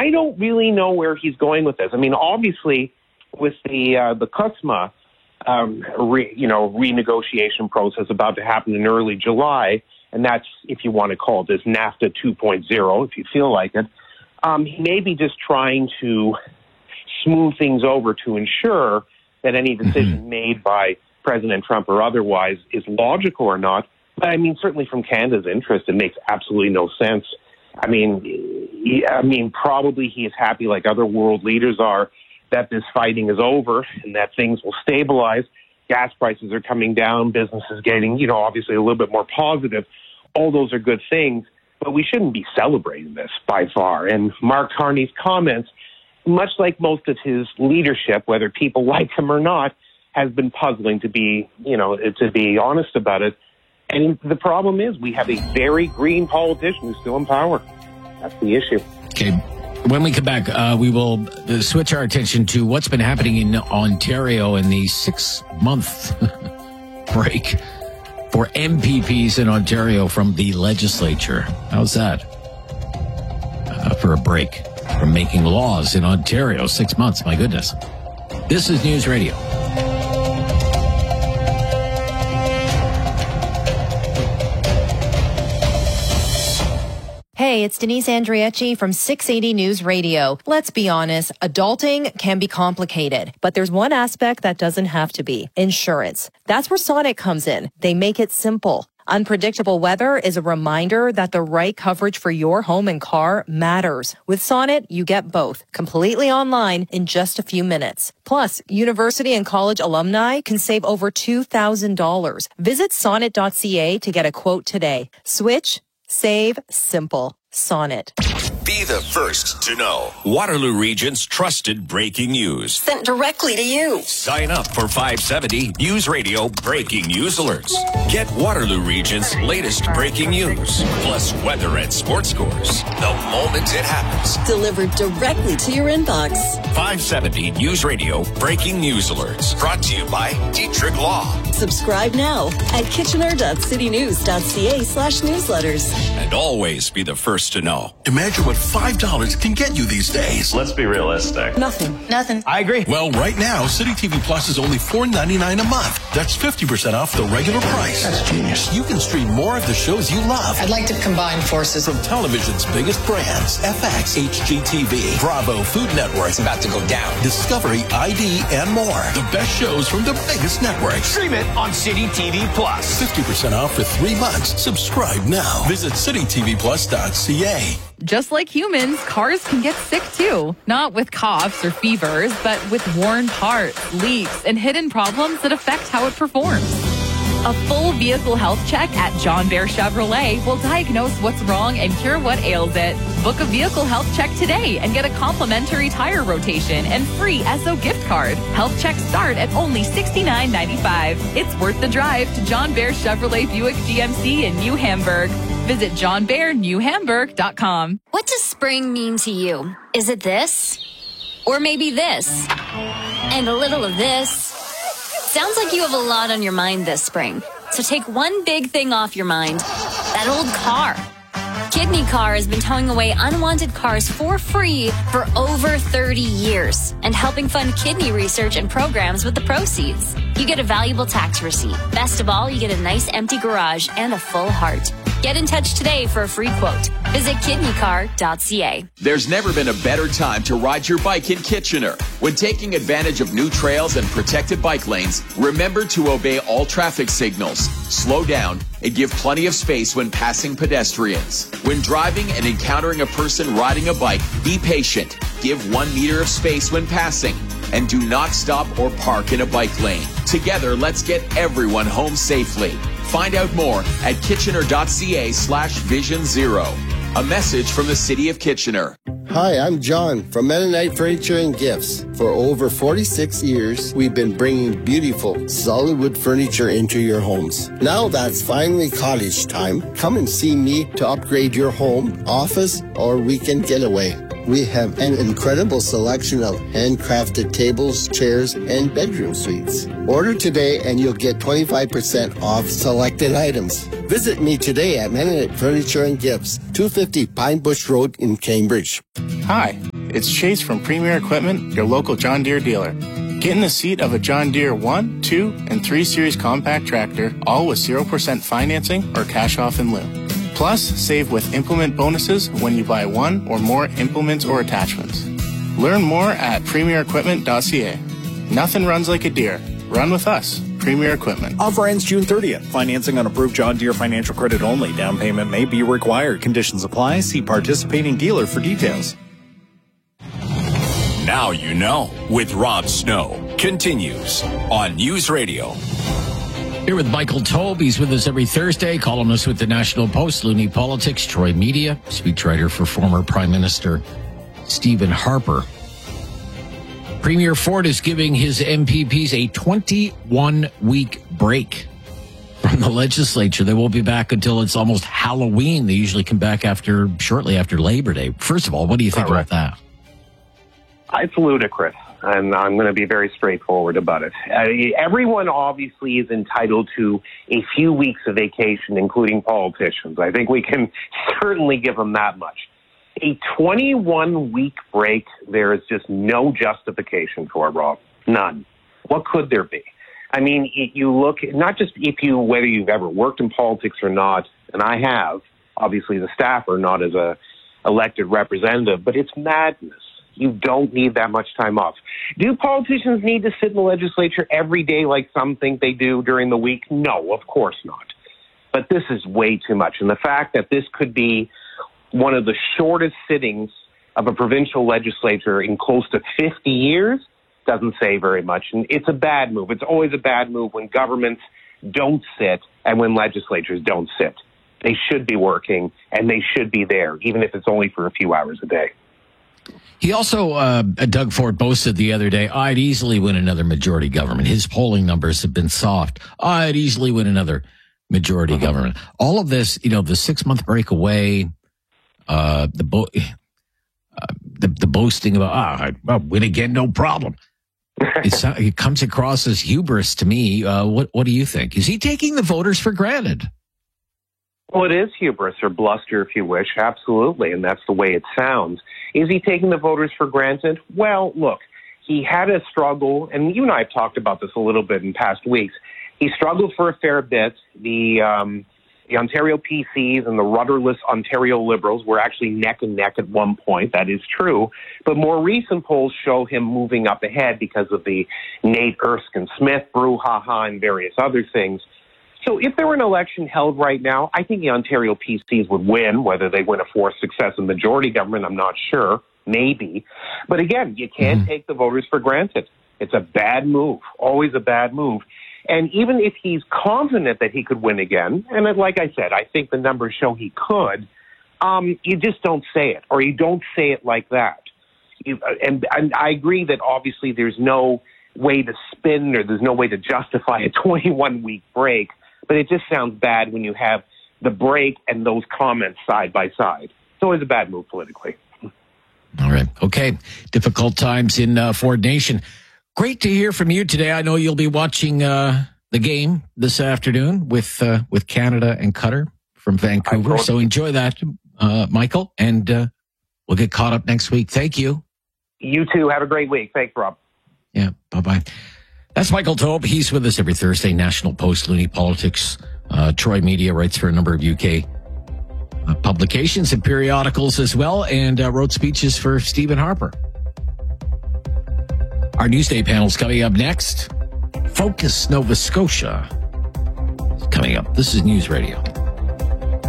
I don't really know where he's going with this. I mean, obviously, with the CUSMA renegotiation process about to happen in early July, and that's, if you want to call it this, NAFTA 2.0, if you feel like it, he may be just trying to smooth things over to ensure that any decision made by President Trump or otherwise is logical or not. But I mean, certainly from Canada's interest, it makes absolutely no sense. I mean, probably he is happy, like other world leaders are, that this fighting is over and that things will stabilize. Gas prices are coming down, business is getting, obviously a little bit more positive. All those are good things, but we shouldn't be celebrating this by far. And Mark Carney's comments, much like most of his leadership, whether people like him or not, has been puzzling to be honest about it. And the problem is we have a very green politician who's still in power. That's the issue. Okay. When we come back, we will switch our attention to what's been happening in Ontario in the 6-month break for MPPs in Ontario from the legislature. How's that? For a break from making laws in Ontario. 6 months, my goodness. This is News Radio. Hey, it's Denise Andriecci from 680 News Radio. Let's be honest, adulting can be complicated, but there's one aspect that doesn't have to be: insurance. That's where Sonnet comes in. They make it simple. Unpredictable weather is a reminder that the right coverage for your home and car matters. With Sonnet, you get both, completely online in just a few minutes. Plus, university and college alumni can save over $2,000. Visit sonnet.ca to get a quote today. Switch, save, simple. Sonnet. Be the first to know. Waterloo Region's trusted breaking news. Sent directly to you. Sign up for 570 News Radio Breaking News Alerts. Get Waterloo Region's latest breaking news, plus weather and sports scores, the moment it happens. Delivered directly to your inbox. 570 News Radio Breaking News Alerts. Brought to you by Dietrich Law. Subscribe now at kitchener.citynews.ca/newsletters. And always be the first to know. Imagine what $5 can get you these days. Let's be realistic. Nothing. I agree. Well, right now, City TV Plus is only $4.99 a month. That's 50% off the regular price. That's genius. You can stream more of the shows you love. I'd like to combine forces From television's biggest brands: FX, HGTV, Bravo, Food Network. It's about to go down. Discovery, ID, and more. The best shows from the biggest networks. Stream it on City TV Plus. 50% off for 3 months. Subscribe now. Visit citytvplus.ca. Just like humans, cars can get sick too. Not with coughs or fevers, but with worn parts, leaks, and hidden problems that affect how it performs. A full vehicle health check at John Bear Chevrolet will diagnose what's wrong and cure what ails it. Book a vehicle health check today and get a complimentary tire rotation and free Esso gift card. Health checks start at only $69.95. It's worth the drive to John Bear Chevrolet Buick GMC in New Hamburg. Visit johnbearnewhamburg.com. What does spring mean to you? Is it this? Or maybe this? And a little of this? Sounds like you have a lot on your mind this spring. So take one big thing off your mind. That old car. Kidney Car has been towing away unwanted cars for free for over 30 years and helping fund kidney research and programs with the proceeds. You get a valuable tax receipt. Best of all, you get a nice empty garage and a full heart. Get in touch today for a free quote. Visit kidneycar.ca. There's never been a better time to ride your bike in Kitchener. When taking advantage of new trails and protected bike lanes, remember to obey all traffic signals, slow down, and give plenty of space when passing pedestrians. When driving and encountering a person riding a bike, be patient. Give 1 meter of space when passing. And do not stop or park in a bike lane. Together, let's get everyone home safely. Find out more at kitchener.ca/Vision Zero. A message from the City of Kitchener. Hi, I'm John from Mennonite Furniture and Gifts. For over 46 years, we've been bringing beautiful, solid wood furniture into your homes. Now that's finally cottage time. Come and see me to upgrade your home, office, or weekend getaway. We have an incredible selection of handcrafted tables, chairs, and bedroom suites. Order today and you'll get 25% off selected items. Visit me today at Mennonite Furniture and Gifts, 250 Pine Bush Road in Cambridge. Hi, it's Chase from Premier Equipment, your local John Deere dealer. Get in the seat of a John Deere 1, 2, and 3 Series compact tractor, all with 0% financing or cash off in lieu. Plus, save with implement bonuses when you buy one or more implements or attachments. Learn more at premierequipment.ca. Nothing runs like a Deere. Run with us. Premier Equipment. Offer ends June 30th. Financing on approved John Deere financial credit only. Down payment may be required. Conditions apply. See participating dealer for details. Now you know with Rob Snow continues on News Radio. Here with Michael Taube. He's with us every Thursday, columnist with the National Post, Loonie Politics, Troy Media, speechwriter for former Prime Minister Stephen Harper. Premier Ford is giving his MPPs a 21-week break from the legislature. They won't be back until it's almost Halloween. They usually come back shortly after Labor Day. First of all, what do you think about that? It's ludicrous, and I'm going to be very straightforward about it. Everyone obviously is entitled to a few weeks of vacation, including politicians. I think we can certainly give them that much. A 21-week break, there is just no justification for it, Rob. None. What could there be? I mean, you look, not just whether you've ever worked in politics or not, and I have, obviously the staffer, not as a elected representative, but it's madness. You don't need that much time off. Do politicians need to sit in the legislature every day like some think they do during the week? No, of course not. But this is way too much. And the fact that this could be one of the shortest sittings of a provincial legislature in close to 50 years doesn't say very much. And it's a bad move. It's always a bad move when governments don't sit and when legislatures don't sit. They should be working and they should be there, even if it's only for a few hours a day. He also, Doug Ford boasted the other day, I'd easily win another majority government. His polling numbers have been soft. I'd easily win another majority government. All of this, the 6-month break away, the boasting about, I'll win again, no problem. It comes across as hubris to me. What do you think? Is he taking the voters for granted? Well, it is hubris or bluster, if you wish, absolutely, and that's the way it sounds. Is he taking the voters for granted? Well, look, he had a struggle, and you and I have talked about this a little bit in past weeks. He struggled for a fair bit. The Ontario PCs and the rudderless Ontario Liberals were actually neck and neck at one point. That is true. But more recent polls show him moving up ahead because of the Nate Erskine-Smith brouhaha and various other things. So if there were an election held right now, I think the Ontario PCs would win. Whether they win a fourth successive majority government, I'm not sure. Maybe. But again, you can't take the voters for granted. It's a bad move, always a bad move. And even if he's confident that he could win again, and like I said, I think the numbers show he could, you just don't say it, or you don't say it like that. And I agree that obviously there's no way to spin or there's no way to justify a 21-week break. But it just sounds bad when you have the break and those comments side by side. It's always a bad move politically. All right. Okay. Difficult times in Ford Nation. Great to hear from you today. I know you'll be watching the game this afternoon with Canada and Qatar from Vancouver. So enjoy that, Michael, and we'll get caught up next week. Thank you. You too. Have a great week. Thanks, Rob. Yeah. Bye-bye. That's Michael Taube. He's with us every Thursday. National Post, Loonie Politics. Troy Media writes for a number of UK publications and periodicals as well, and wrote speeches for Stephen Harper. Our Newsday panel's coming up next. Focus Nova Scotia is coming up. This is News Radio.